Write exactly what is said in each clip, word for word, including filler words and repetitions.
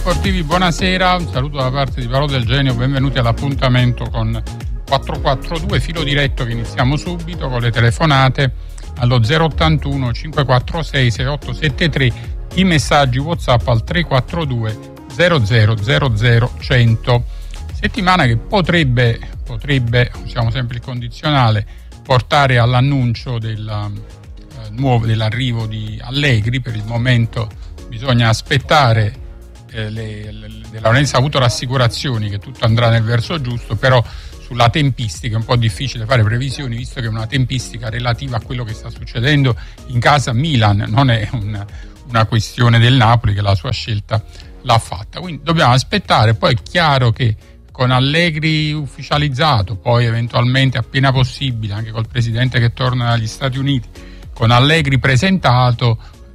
Sportivi, buonasera, un saluto da parte di Paolo Del Genio, benvenuti all'appuntamento con quattro quattro due, filo diretto che iniziamo subito con le telefonate allo zero ottantuno cinque quattro sei sei otto sette tre, i messaggi WhatsApp al tre quattro due zero zero zero zero cento. Settimana che potrebbe, potrebbe, usiamo sempre il condizionale, portare all'annuncio della, eh, nuovo, dell'arrivo di Allegri. Per il momento bisogna aspettare. Eh, le, le, De Laurentiis ha avuto rassicurazioni che tutto andrà nel verso giusto, però sulla tempistica è un po' difficile fare previsioni, visto che è una tempistica relativa a quello che sta succedendo in casa Milan, non è una, una questione del Napoli che la sua scelta l'ha fatta. Quindi dobbiamo aspettare. Poi è chiaro che con Allegri ufficializzato, poi eventualmente appena possibile anche col presidente che torna dagli Stati Uniti, con Allegri presentato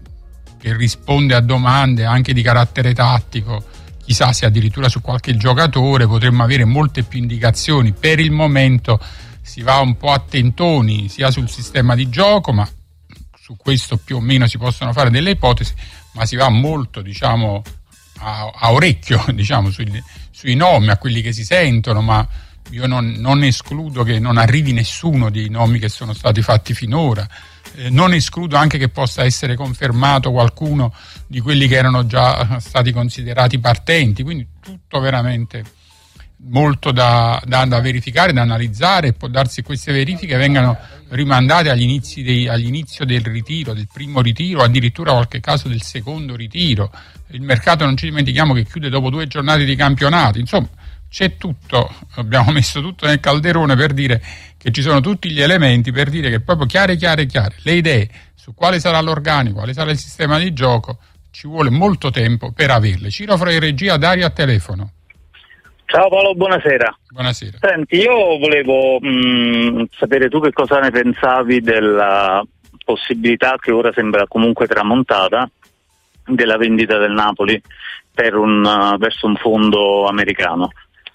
che risponde a domande anche di carattere tattico, chissà se addirittura su qualche giocatore potremmo avere molte più indicazioni. Per il momento si va un po' a tentoni sia sul sistema di gioco, ma su questo più o meno si possono fare delle ipotesi, ma si va molto, diciamo, a, a orecchio, diciamo, sui, sui nomi, a quelli che si sentono, ma io non, non escludo che non arrivi nessuno dei nomi che sono stati fatti finora. Eh, non escludo anche che possa essere confermato qualcuno di quelli che erano già stati considerati partenti, quindi tutto veramente molto da, da, da verificare, da analizzare, e può darsi che queste verifiche vengano rimandate agli inizi dei, all'inizio del ritiro, del primo ritiro, addirittura qualche caso del secondo ritiro. Il mercato, non ci dimentichiamo, che chiude dopo due giornate di campionato, insomma c'è tutto, abbiamo messo tutto nel calderone per dire che ci sono tutti gli elementi per dire che proprio chiare, chiare, chiare le idee su quale sarà l'organico, quale sarà il sistema di gioco, ci vuole molto tempo per averle. Ciro Fra in regia, Dario a telefono. Ciao Paolo, buonasera. Buonasera. Senti, io volevo mh, sapere tu che cosa ne pensavi della possibilità, che ora sembra comunque tramontata, della vendita del Napoli per un, uh, verso un fondo americano.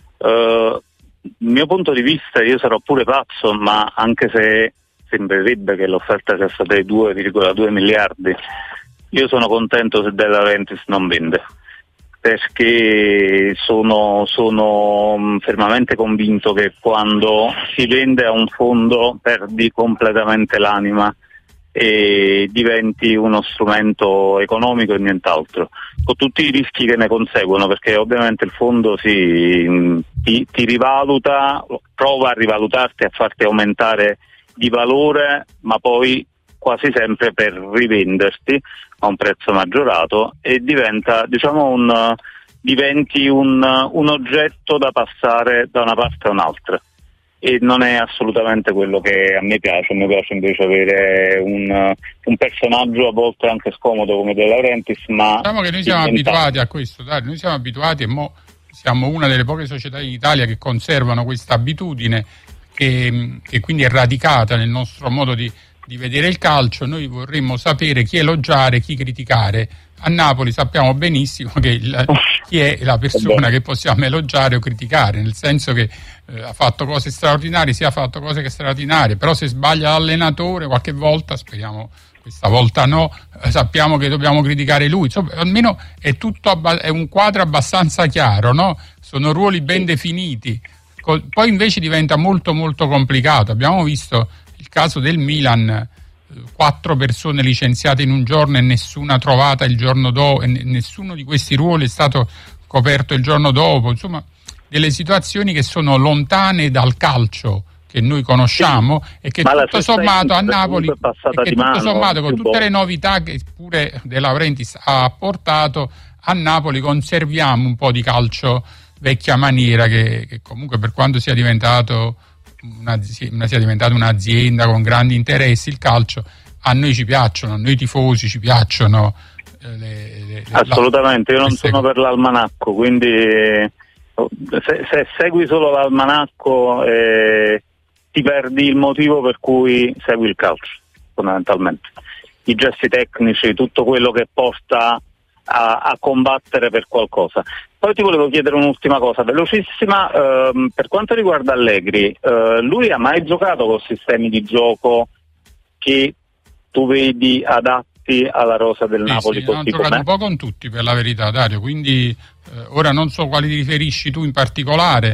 Uh, dal mio punto di vista, io sarò pure pazzo, ma anche se sembrerebbe che l'offerta sia stata di due virgola due miliardi, io sono contento se De Laurentiis non vende, perché sono, sono fermamente convinto che quando si vende a un fondo perdi completamente l'anima e diventi uno strumento economico e nient'altro, con tutti i rischi che ne conseguono, perché ovviamente il fondo si, ti, ti rivaluta, prova a rivalutarti, a farti aumentare di valore, ma poi quasi sempre per rivenderti a un prezzo maggiorato, e diventa, diciamo, un diventi un, un oggetto da passare da una parte a un'altra, e non è assolutamente quello che a me piace. A me piace invece avere un, un personaggio a volte anche scomodo come De Laurentiis, ma diciamo che noi siamo abituati a questo, dai, noi siamo abituati, e mo siamo una delle poche società in Italia che conservano questa abitudine, che, che quindi è radicata nel nostro modo di di vedere il calcio. Noi vorremmo sapere chi elogiare, chi criticare. A Napoli sappiamo benissimo che il, chi è la persona che possiamo elogiare o criticare, nel senso che eh, ha fatto cose straordinarie, sì, ha fatto cose che straordinarie, però se sbaglia l'allenatore qualche volta, speriamo questa volta no, eh, sappiamo che dobbiamo criticare lui. Insomma, almeno è tutto abba- è un quadro abbastanza chiaro, no? Sono ruoli ben definiti. Co- poi invece diventa molto molto complicato. Abbiamo visto il caso del Milan, quattro persone licenziate in un giorno e nessuna trovata il giorno dopo, e nessuno di questi ruoli è stato coperto il giorno dopo. Insomma, delle situazioni che sono lontane dal calcio che noi conosciamo, sì, e che tutto sommato a Napoli, e che tutto sommato con tutte le novità che pure De Laurentiis ha apportato, a Napoli conserviamo un po' di calcio vecchia maniera, che, che comunque, per quanto sia diventato Una, una sia diventata un'azienda con grandi interessi, il calcio a noi ci piacciono, a noi tifosi ci piacciono eh, le, le, assolutamente. Io non sono cose. Per l'almanacco, quindi se, se segui solo l'almanacco eh, ti perdi il motivo per cui segui il calcio, fondamentalmente i gesti tecnici, tutto quello che porta a, a combattere per qualcosa. Poi ti volevo chiedere un'ultima cosa velocissima, ehm, per quanto riguarda Allegri, eh, lui ha mai giocato con sistemi di gioco che tu vedi adatti tutti alla rosa del sì, Napoli. Sì, hanno giocato com'è. Un po' con tutti, per la verità, Dario, quindi eh, ora non so quali ti riferisci tu in particolare.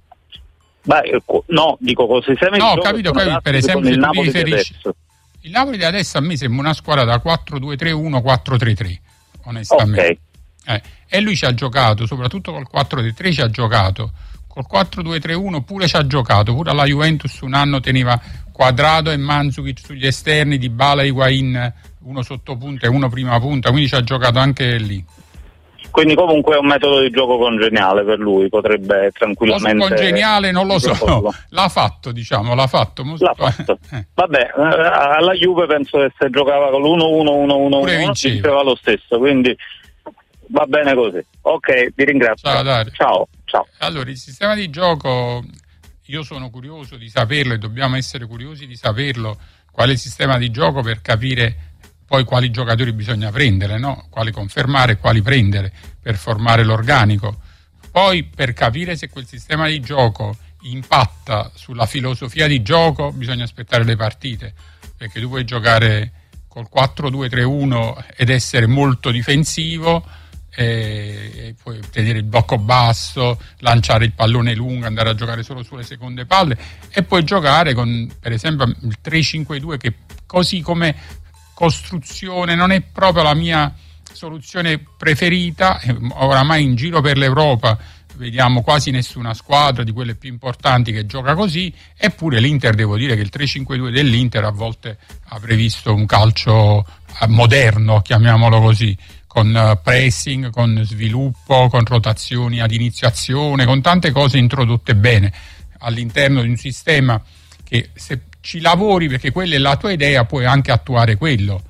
Beh, no, dico così. No, ho capito, capito, per esempio, se tu ti riferisci... Il Napoli di adesso a me sembra una squadra da quattro due tre uno quattro tre tre, onestamente. Okay. Eh, e lui ci ha giocato, soprattutto col quattro tre tre ci ha giocato, col quattro due tre uno pure ci ha giocato, pure alla Juventus un anno teneva Quadrado e Mandzukic sugli esterni, Dybala e Higuain uno sotto punta e uno prima punta, quindi ci ha giocato anche lì. Quindi comunque è un metodo di gioco congeniale per lui, potrebbe tranquillamente... Congeniale non lo so, l'ha fatto, diciamo, l'ha fatto. L'ha fatto. Eh. Vabbè, alla Juve penso che se giocava con l'uno uno uno uno uno vinceva lo stesso, quindi va bene così. Ok, vi ringrazio. Ciao, Dario. Ciao, ciao. Allora, il sistema di gioco, io sono curioso di saperlo e dobbiamo essere curiosi di saperlo, qual è il sistema di gioco per capire poi quali giocatori bisogna prendere, no? Quali confermare e quali prendere per formare l'organico. Poi per capire se quel sistema di gioco impatta sulla filosofia di gioco bisogna aspettare le partite, perché tu puoi giocare col quattro due tre uno ed essere molto difensivo e, e puoi tenere il blocco basso, lanciare il pallone lungo, andare a giocare solo sulle seconde palle, e puoi giocare con per esempio il tre cinque due, che così come costruzione non è proprio la mia soluzione preferita. Oramai in giro per l'Europa vediamo quasi nessuna squadra di quelle più importanti che gioca così, eppure l'Inter, devo dire che il tre cinque due dell'Inter a volte ha previsto un calcio moderno, chiamiamolo così, con pressing, con sviluppo, con rotazioni ad iniziazione, con tante cose introdotte bene all'interno di un sistema che, se ci lavori, perché quella è la tua idea, puoi anche attuare quello.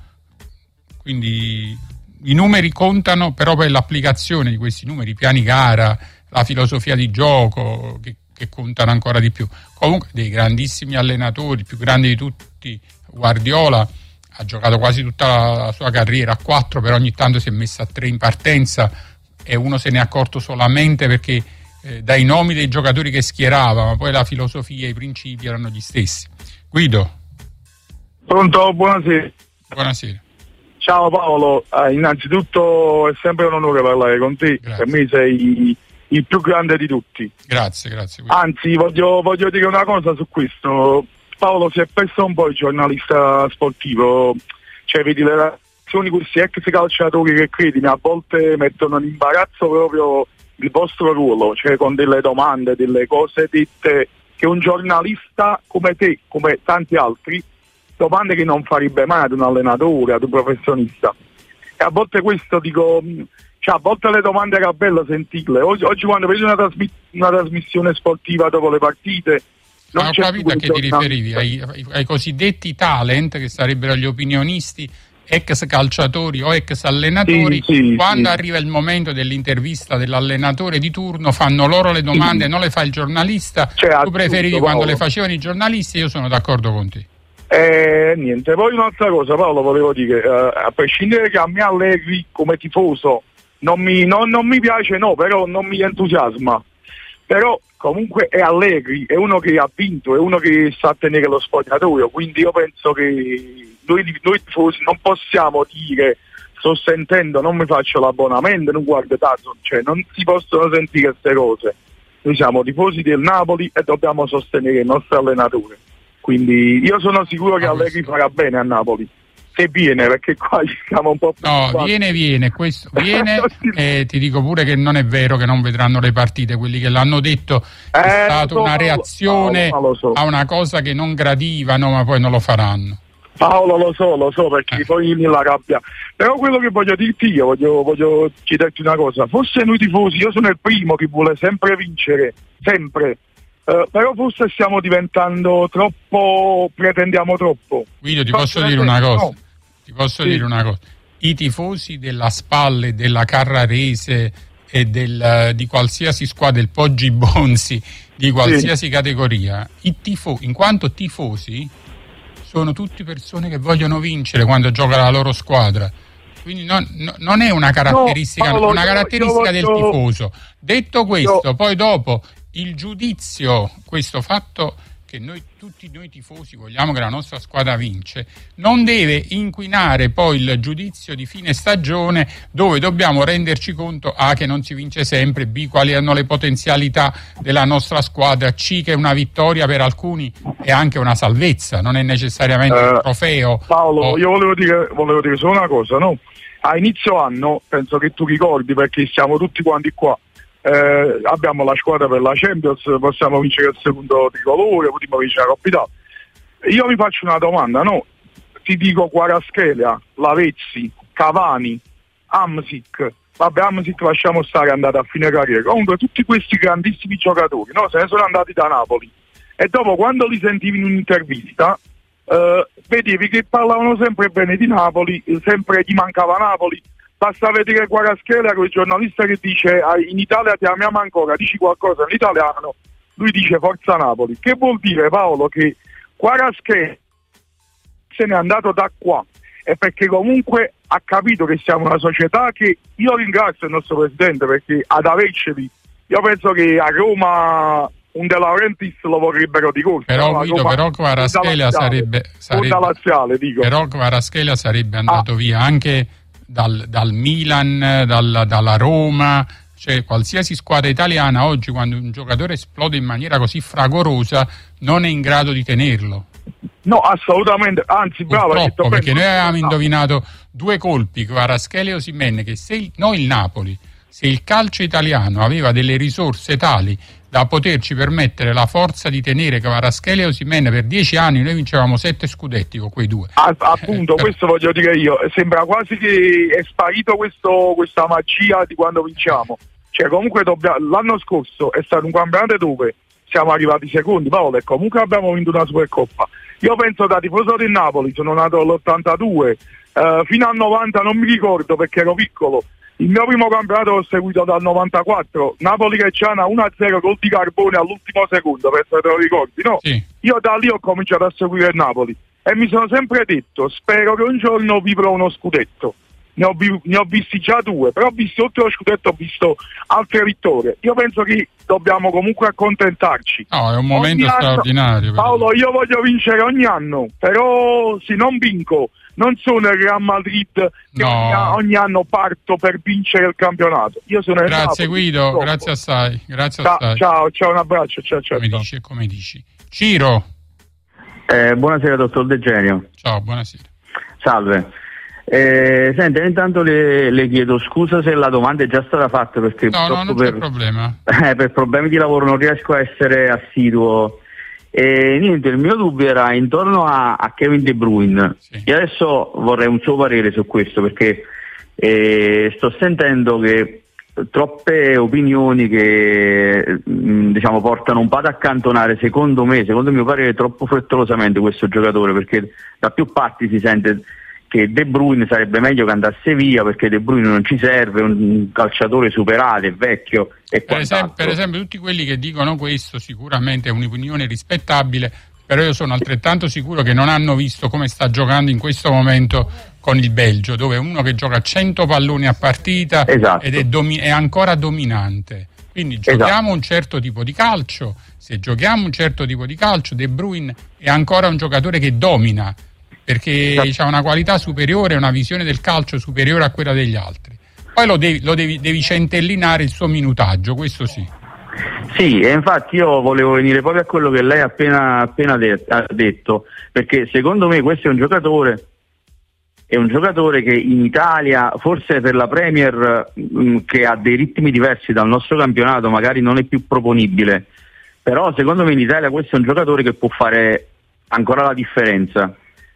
Quindi i numeri contano, però poi l'applicazione di questi numeri, piani gara, la filosofia di gioco che, che contano ancora di più. Comunque dei grandissimi allenatori, più grandi di tutti, Guardiola ha giocato quasi tutta la sua carriera a quattro, però ogni tanto si è messo a tre in partenza e uno se ne è accorto solamente perché eh, dai nomi dei giocatori che schierava, ma poi la filosofia e i principi erano gli stessi. Guido. Pronto, buonasera. Buonasera. Ciao Paolo, eh, innanzitutto è sempre un onore parlare con te. Grazie. Per me sei il più grande di tutti. Grazie, grazie. Guido. Anzi, voglio, voglio dire una cosa su questo. Paolo, si è perso un po' il giornalista sportivo, cioè vedi le reazioni, questi ex calciatori che credimi a volte mettono in imbarazzo proprio il vostro ruolo, cioè con delle domande, delle cose dette che un giornalista come te, come tanti altri, domande che non farebbe mai ad un allenatore, ad un professionista. E a volte questo dico, cioè a volte le domande era bello sentirle. Oggi, oggi quando vedi una, trasmi- una trasmissione sportiva dopo le partite, non Ma ho c'è capito a che ti riferivi, ai, ai, ai cosiddetti talent, che sarebbero gli opinionisti, ex calciatori o ex allenatori. Sì, sì, quando sì. arriva il momento dell'intervista dell'allenatore di turno fanno loro le domande, sì. Non le fa il giornalista. Cioè, tu preferivi tutto, quando Paolo. le facevano i giornalisti, io sono d'accordo con te. Eh, niente, poi un'altra cosa Paolo volevo dire, eh, a prescindere che a me Allegri come tifoso non mi, non, non mi piace, no, però non mi entusiasma, però comunque è Allegri, è uno che ha vinto, è uno che sa tenere lo spogliatoio, quindi io penso che noi, noi tifosi non possiamo dire sto sentendo, non mi faccio l'abbonamento, non guardo tanto, cioè non si possono sentire queste cose. Noi siamo tifosi del Napoli e dobbiamo sostenere il nostro allenatore. Quindi io sono sicuro che Allegri farà bene a Napoli, se viene, perché qua siamo un po' no, viene, viene, questo viene e ti dico pure che non è vero che non vedranno le partite, quelli che l'hanno detto è eh, stata so, una reazione Paolo, so. a una cosa che non gradivano, ma poi non lo faranno. Paolo lo so, lo so, perché eh. poi mi la rabbia. Però quello che voglio dirti io, voglio, voglio chiederti una cosa, forse noi tifosi, io sono il primo che vuole sempre vincere, sempre. Uh, però forse stiamo diventando troppo, pretendiamo troppo. Guido, ti posso dire una cosa, no. ti posso sì. dire una cosa, i tifosi della Spalle, della Carrarese e del, di qualsiasi squadra, del Poggi Bonzi, di qualsiasi sì. categoria, i tifo, in quanto tifosi sono tutti persone che vogliono vincere quando gioca la loro squadra. Quindi non, no, non è una caratteristica, no, Paolo, una caratteristica io, io del tifoso. Detto questo, io, poi dopo il giudizio, questo fatto che noi tutti noi tifosi vogliamo che la nostra squadra vince, non deve inquinare poi il giudizio di fine stagione, dove dobbiamo renderci conto A che non si vince sempre, B quali erano le potenzialità della nostra squadra, C che una vittoria per alcuni è anche una salvezza, non è necessariamente uh, un trofeo. Paolo, o... io volevo dire, volevo dire solo una cosa, no? A inizio anno, penso che tu ricordi, perché siamo tutti quanti qua, eh, abbiamo la squadra per la Champions, possiamo vincere il secondo tricolore, potremmo vincere la Coppa Italia. Io mi faccio una domanda, no? Ti dico Kvaratskhelia, Lavezzi, Cavani, Hamsik, vabbè Hamsik lasciamo stare, è andato a fine carriera, comunque tutti questi grandissimi giocatori, no? Se ne sono andati da Napoli, e dopo quando li sentivi in un'intervista, Uh, vedevi che parlavano sempre bene di Napoli, sempre gli mancava Napoli. Basta vedere Kvaratskhelia, quel giornalista che dice ah, in Italia ti amiamo ancora, dici qualcosa in italiano, lui dice forza Napoli. Che vuol dire, Paolo, che Kvaratskhelia se n'è andato da qua e perché comunque ha capito che siamo una società che, io ringrazio il nostro presidente perché ad averceli, io penso che a Roma un De Laurentiis lo vorrebbero di corsa. Però Guido, però Kvaratskhelia sarebbe, sarebbe laziale, dico. Però Kvaratskhelia sarebbe andato ah. via anche dal, dal Milan, dal, dalla Roma, cioè qualsiasi squadra italiana oggi, quando un giocatore esplode in maniera così fragorosa, non è in grado di tenerlo. No, assolutamente, anzi bravo. Purtroppo, perché noi avevamo indovinato due colpi, Kvaratskhelia e Osimhen, che se il, noi il Napoli, se il calcio italiano aveva delle risorse tali da poterci permettere la forza di tenere Kvaratskhelia e Osimhen per dieci anni, noi vincevamo sette scudetti con quei due. Ah, appunto, eh, questo voglio dire io, sembra quasi che è sparito questo, questa magia di quando vinciamo. Cioè comunque dobbiamo, l'anno scorso è stato un campionato dove siamo arrivati secondi, Paolo, e comunque abbiamo vinto una Supercoppa. Io penso da tifoso del Napoli, sono nato nell'ottantadue, eh, fino al novanta non mi ricordo perché ero piccolo. Il mio primo campionato l'ho seguito dal novantaquattro, Napoli-Reggiana uno a zero, gol di Carbone all'ultimo secondo, penso che te lo ricordi, no? Sì. Io da lì ho cominciato a seguire il Napoli e mi sono sempre detto, spero che un giorno vivrò uno scudetto. Ne ho, ne ho visti già due, però ho visto oltre lo scudetto, ho visto altre vittorie. Io penso che dobbiamo comunque accontentarci. No, è un momento ogni straordinario. Anno, Paolo, io voglio vincere ogni anno, però se non vinco, non sono il Real Madrid che no. ogni, ogni anno parto per vincere il campionato. Io sono grazie Napoli, Guido, purtroppo. Grazie assai. Grazie ciao, assai. Ciao, ciao, un abbraccio. Ciao, ciao, come ciao. dici, come dici. Ciro. Eh, buonasera dottor De Genio. Ciao, buonasera. Salve. Eh, senta, intanto le, le chiedo scusa se la domanda è già stata fatta perché no, no, non per, c'è problema. Eh, per problemi di lavoro non riesco a essere assiduo. E niente, il mio dubbio era intorno a, a Kevin De Bruyne. Sì. E adesso vorrei un suo parere su questo perché eh, sto sentendo che troppe opinioni che mh, diciamo portano un po' ad accantonare, secondo me, secondo il mio parere, troppo frettolosamente questo giocatore, perché da più parti si sente che De Bruyne sarebbe meglio che andasse via perché De Bruyne non ci serve, è un calciatore superato, è vecchio e per esempio, per esempio tutti quelli che dicono questo sicuramente è un'opinione rispettabile, però io sono altrettanto sicuro che non hanno visto come sta giocando in questo momento con il Belgio, dove è uno che gioca cento palloni a partita, esatto. ed è, domi- è ancora dominante. Quindi giochiamo esatto. un certo tipo di calcio, se giochiamo un certo tipo di calcio, De Bruyne è ancora un giocatore che domina, perché esatto. ha una qualità superiore, una visione del calcio superiore a quella degli altri. Poi lo devi, lo devi, devi centellinare il suo minutaggio, questo sì. Sì, e infatti io volevo venire proprio a quello che lei ha appena, appena de- ha detto, perché secondo me questo è un giocatore è un giocatore che in Italia, forse per la Premier, mh, che ha dei ritmi diversi dal nostro campionato, magari non è più proponibile, però secondo me in Italia questo è un giocatore che può fare ancora la differenza.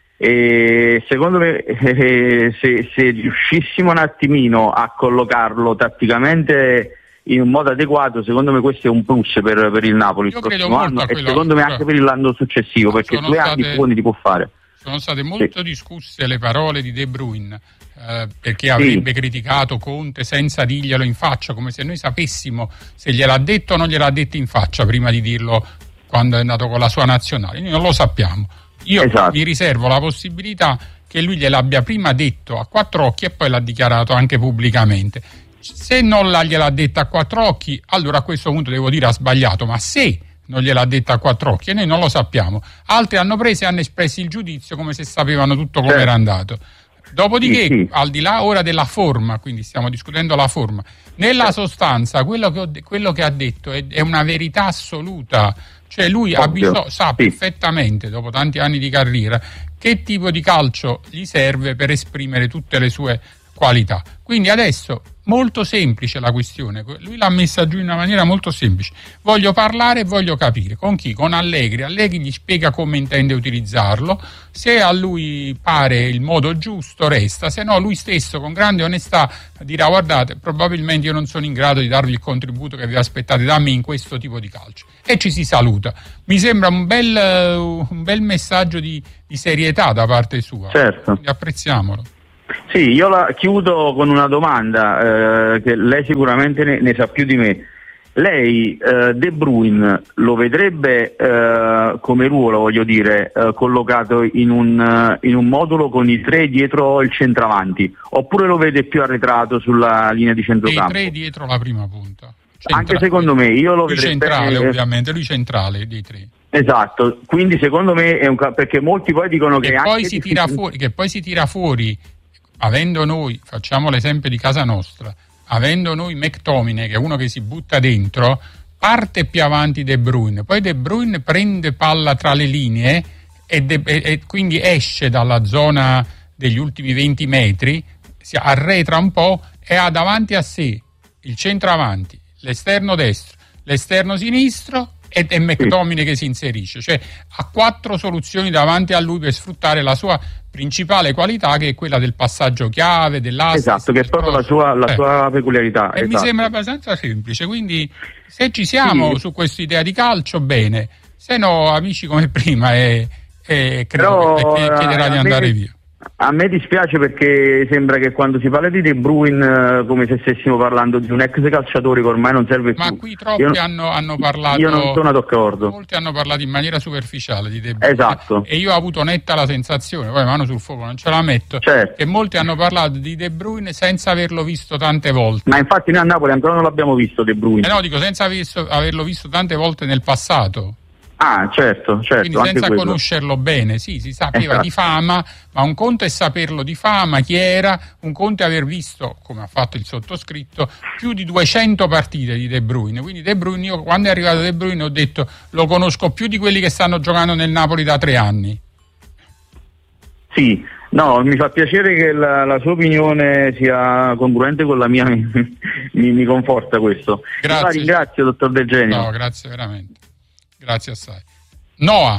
E secondo me eh, se, se riuscissimo un attimino a collocarlo tatticamente in un modo adeguato, secondo me questo è un plus per, per il Napoli il prossimo anno e secondo me anche per l'anno successivo, perché due state, anni buoni li può fare. Sono state molto sì. discusse le parole di De Bruyne, eh, perché avrebbe sì. criticato Conte senza dirglielo in faccia, come se noi sapessimo se gliel'ha detto o non gliel'ha detto in faccia prima di dirlo quando è andato con la sua nazionale. Noi non lo sappiamo. Io esatto. mi riservo la possibilità che lui gliel'abbia prima detto a quattro occhi e poi l'ha dichiarato anche pubblicamente. Se non la gliel'ha detta a quattro occhi, allora a questo punto devo dire ha sbagliato, ma se non gliel'ha detta a quattro occhi e noi non lo sappiamo. Altri hanno preso e hanno espresso il giudizio come se sapevano tutto come era andato. Dopodiché, sì, sì. al di là ora della forma, quindi stiamo discutendo la forma, nella sostanza quello che, ho, quello che ha detto è, è una verità assoluta. Cioè lui ha bisog- sa sì. perfettamente, dopo tanti anni di carriera, che tipo di calcio gli serve per esprimere tutte le sue qualità. Quindi adesso, molto semplice la questione, lui l'ha messa giù in una maniera molto semplice: voglio parlare e voglio capire. Con chi? Con Allegri. Allegri gli spiega come intende utilizzarlo, se a lui pare il modo giusto resta, se no lui stesso con grande onestà dirà: guardate, probabilmente io non sono in grado di darvi il contributo che vi aspettate da me in questo tipo di calcio, e ci si saluta. Mi sembra un bel, un bel messaggio di, di serietà da parte sua. Certo. Quindi apprezziamolo. Sì, io la chiudo con una domanda, eh, che lei sicuramente ne, ne sa più di me. Lei eh, De Bruyne lo vedrebbe eh, come ruolo, voglio dire, eh, collocato in un, in un modulo con i tre dietro il centravanti, oppure lo vede più arretrato sulla linea di centrocampo? I tre dietro la prima punta. Centra- Anche secondo me, io lo lui vedrei centrale bene, ovviamente, lui centrale dei tre. Esatto, quindi secondo me è un ca- perché molti poi dicono che, che anche poi si tira fuori, che poi si tira fuori, avendo noi, facciamo l'esempio di casa nostra, avendo noi McTominay, che è uno che si butta dentro, parte più avanti De Bruyne, poi De Bruyne prende palla tra le linee e, de- e-, e quindi esce dalla zona degli ultimi venti metri, si arretra un po' e ha davanti a sé il centravanti, l'esterno destro, l'esterno sinistro e, e McTominay che si inserisce, cioè ha quattro soluzioni davanti a lui per sfruttare la sua principale qualità, che è quella del passaggio chiave, dell'assist. Esatto, che è proprio la sua, la eh. sua peculiarità. E esatto. mi sembra abbastanza semplice, quindi se ci siamo sì. su questa idea di calcio, bene, se no amici come prima e, e credo Però, che chiederà di andare me, via. A me dispiace perché sembra che quando si parla di De Bruyne eh, come se stessimo parlando di un ex calciatore che ormai non serve più. Ma qui troppi io, hanno, hanno parlato. Io non sono d'accordo. Molti hanno parlato in maniera superficiale di De Bruyne. Esatto. E io ho avuto netta la sensazione, poi mano sul fuoco non ce la metto, certo. che molti hanno parlato di De Bruyne senza averlo visto tante volte. Ma infatti noi a Napoli ancora non l'abbiamo visto De Bruyne. Eh no, dico senza visto, averlo visto tante volte nel passato. Ah, certo, certo. Quindi senza conoscerlo bene, sì, si sapeva esatto. di fama, ma un conto è saperlo di fama, chi era, un conto è aver visto, come ha fatto il sottoscritto, più di duecento partite di De Bruyne. Quindi De Bruyne, io quando è arrivato De Bruyne ho detto: lo conosco più di quelli che stanno giocando nel Napoli da tre anni. Sì, no, mi fa piacere che la, la sua opinione sia congruente con la mia, mi, mi conforta questo. Grazie. La ringrazio, dottor De Genio. No, grazie veramente. Grazie assai. Noah.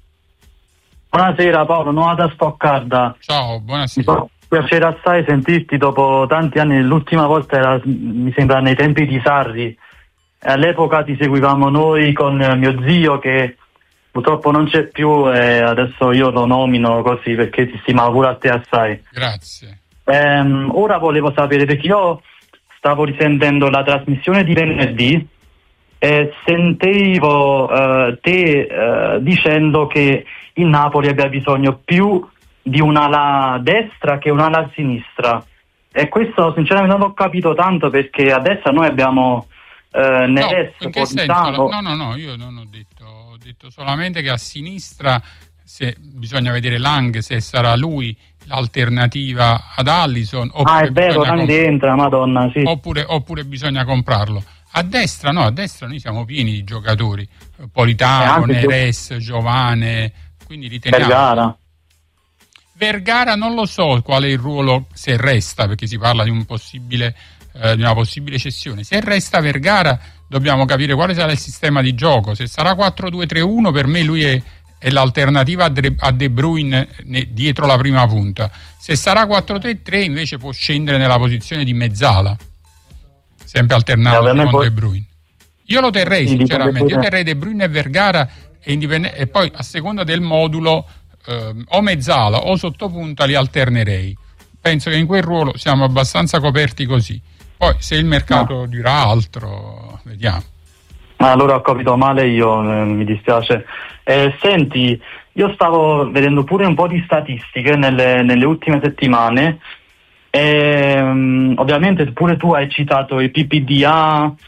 Buonasera Paolo, Noah da Stoccarda. Ciao, buonasera. Mi fa piacere assai sentirti dopo tanti anni. L'ultima volta era, mi sembra, nei tempi di Sarri. All'epoca ti seguivamo noi con mio zio, che purtroppo non c'è più, e adesso io lo nomino così perché ti stimavo pure a te assai. Grazie. Ehm, ora volevo sapere, perché io stavo risentendo la trasmissione di venerdì e sentivo uh, te uh, dicendo che il Napoli abbia bisogno più di un'ala destra che un'ala sinistra, e questo sinceramente non l'ho capito tanto, perché a destra noi abbiamo uh, Neres, no, in che senso? No, no, no, io non ho detto, ho detto solamente che a sinistra se, bisogna vedere Lang, se sarà lui l'alternativa ad Alisson. Ah, è vero, Lang entra, madonna, sì. Oppure, oppure bisogna comprarlo. A destra no, a destra noi siamo pieni di giocatori, Politano, Neres, tu... Giovane, quindi riteniamo. Vergara. Vergara non lo so qual è il ruolo, se resta, perché si parla di un possibile eh, di una possibile cessione. Se resta Vergara dobbiamo capire quale sarà il sistema di gioco. Se sarà quattro due tre uno, per me lui è, è l'alternativa a De, a De Bruyne ne, dietro la prima punta. Se sarà quattro tre tre invece può scendere nella posizione di mezzala, sempre alternato con poi... De Bruyne. Io lo terrei sinceramente, io terrei De Bruyne e Vergara e, indipend... e poi a seconda del modulo eh, o mezzala o sottopunta li alternerei. Penso che in quel ruolo siamo abbastanza coperti così. Poi se il mercato no. dirà altro, vediamo. Allora ho capito male io, eh, mi dispiace. Eh, senti, io stavo vedendo pure un po' di statistiche nelle, nelle ultime settimane. E, um, ovviamente pure tu hai citato i P P D A,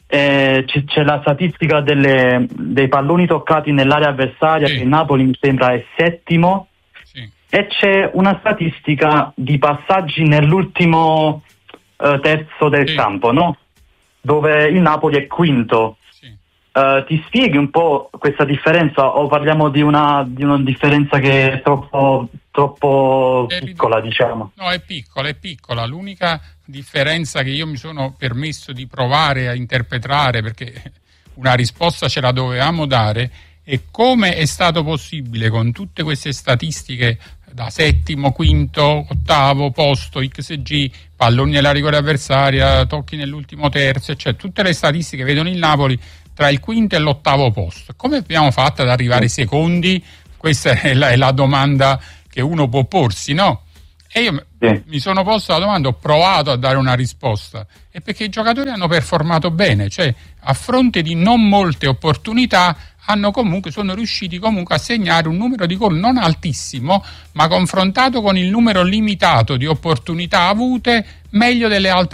eh, c- c'è la statistica delle, dei palloni toccati nell'area avversaria, sì. che il Napoli mi sembra è settimo, sì. e c'è una statistica di passaggi nell'ultimo eh, terzo del sì. campo, no? Dove il Napoli è quinto. Uh, ti spieghi un po' questa differenza o parliamo di una, di una differenza che è troppo, troppo è piccola, diciamo? No, è piccola, è piccola. L'unica differenza che io mi sono permesso di provare a interpretare, perché una risposta ce la dovevamo dare, è come è stato possibile con tutte queste statistiche da settimo, quinto, ottavo posto, X G, palloni nella rigore avversaria, tocchi nell'ultimo terzo, cioè tutte le statistiche vedono il Napoli tra il quinto e l'ottavo posto. Come abbiamo fatto ad arrivare secondi? Questa è la, è la domanda che uno può porsi, no? E io sì. mi sono posto la domanda, ho provato a dare una risposta, è perché i giocatori hanno performato bene, cioè a fronte di non molte opportunità hanno comunque, sono riusciti comunque a segnare un numero di gol non altissimo, ma confrontato con il numero limitato di opportunità avute, meglio delle altre